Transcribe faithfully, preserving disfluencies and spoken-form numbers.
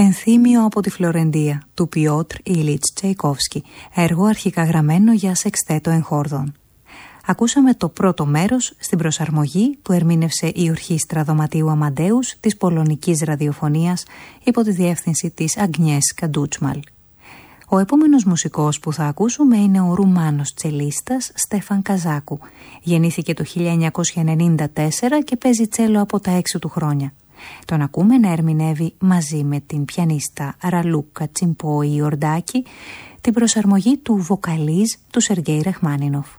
Ενθύμιο από τη Φλωρεντία του Πιότρ Ιλίτς Τσαϊκόφσκι, έργο αρχικά γραμμένο για σεξτέτο εγχόρδων. Ακούσαμε το πρώτο μέρος στην προσαρμογή που ερμήνευσε η Ορχήστρα Δωματίου Αμαντέους της Πολωνικής Ραδιοφωνίας υπό τη διεύθυνση της Αγνιέσκα Ντούτσμαλ. Ο επόμενος μουσικός που θα ακούσουμε είναι ο Ρουμάνος τσελίστας Στέφαν Καζάκου. Γεννήθηκε το χίλια εννιακόσια ενενήντα τέσσερα και παίζει τσέλο από τα έξι του χρόνια. Τον ακούμε να ερμηνεύει μαζί με την πιανίστα Ραλούκα Τσιμπόη Ιορντάκη την προσαρμογή του Βοκαλίζ του Σεργέη Ραχμάνινοφ.